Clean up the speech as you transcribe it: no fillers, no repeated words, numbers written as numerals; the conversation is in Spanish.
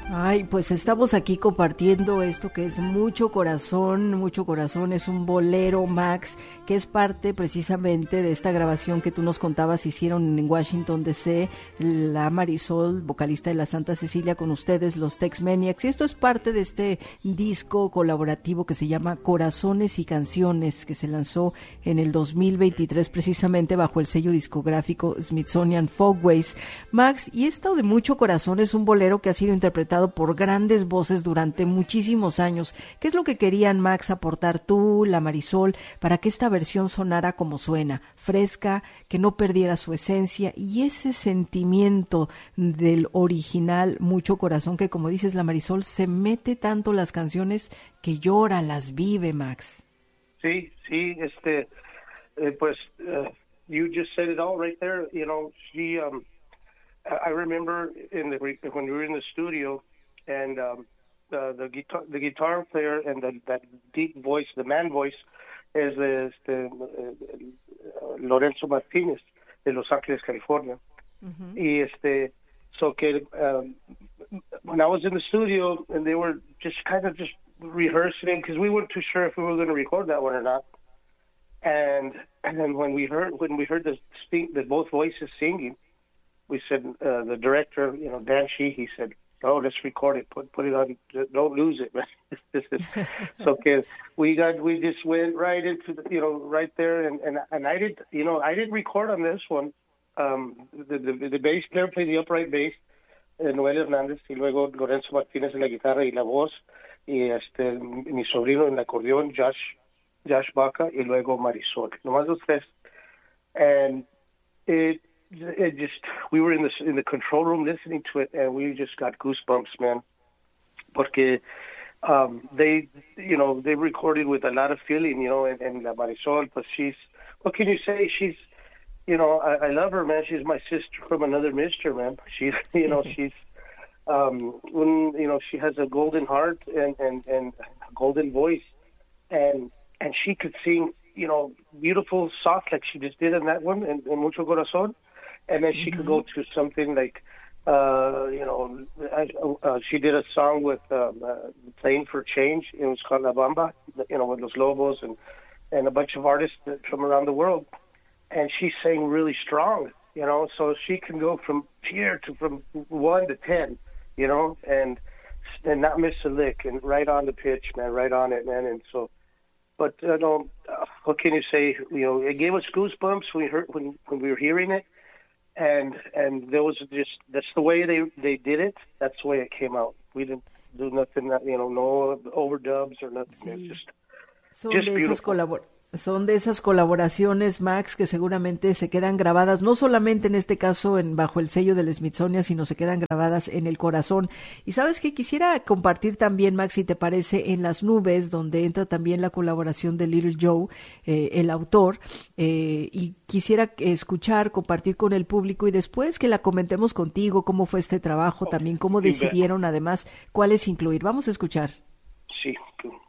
Ay, pues estamos aquí compartiendo esto que es mucho corazón, es un bolero, Max, que es parte precisamente de esta grabación que tú nos contabas, hicieron en Washington DC, la Marisol, vocalista de la Santa Cecilia, con ustedes, los Tex Maniacs, y esto es parte de este disco colaborativo que se llama Corazones y Canciones, que se lanzó en el 2023 precisamente bajo el sello discográfico Smithsonian Folkways. Max, y esto de mucho corazón es un bolero que ha sido interpretado por grandes voces durante muchísimos años. ¿Qué es lo que querían, Max, aportar tú, la Marisol, para que esta versión sonara como suena, fresca, que no perdiera su esencia y ese sentimiento del original Mucho Corazón que, como dices, la Marisol, se mete tanto las canciones que llora, las vive, Max? Sí, pues, you just said it all right there. You know, I remember when we were in the studio, and the guitar player and that deep voice, the man voice, is Lorenzo Martínez de Los Ángeles, California. Uh-huh. Y so que when I was in the studio and they were just kind of just rehearsing because we weren't too sure if we were going to record that one or not. And then when we heard the both voices singing, we said, the director, Dan Shee, he said, "Oh, let's record it. Put it on. Don't lose it, man." So okay, we just went right into right there, and I didn't record on this one. The bass player played the upright bass, Noel Hernández, y luego Lorenzo Martínez en la guitarra y la voz, y mi sobrino en el acordeón, Josh Baca, y luego Marisol. Nomás los tres, and it just, we were in the control room listening to it, and we just got goosebumps, man. Porque they recorded with a lot of feeling, and la Marisol, but what can you say? She's, I love her, man. She's my sister from another mister, man. She's, she's, she has a golden heart and a golden voice, and she could sing, beautiful, soft, like she just did in that one, and Mucho Corazón. And then she could go to something like, she did a song with Playing for Change. It was called La Bamba, with Los Lobos and a bunch of artists from around the world. And she sang really strong, so she can go from 1 to 10, and not miss a lick, and right on the pitch, man, right on it, man. And so, but what can you say? It gave us goosebumps when we were hearing it. And there was that's the way they did it. That's the way it came out. We didn't do nothing, no overdubs or nothing. Son de esas colaboraciones, Max, que seguramente se quedan grabadas, no solamente en este caso bajo el sello del Smithsonian, sino se quedan grabadas en el corazón. Y sabes que quisiera compartir también, Max, si te parece, En las Nubes, donde entra también la colaboración de Little Joe, el autor, y quisiera compartir con el público y después que la comentemos contigo, cómo fue este trabajo, también cómo decidieron además cuáles incluir. Vamos a escuchar. Sí.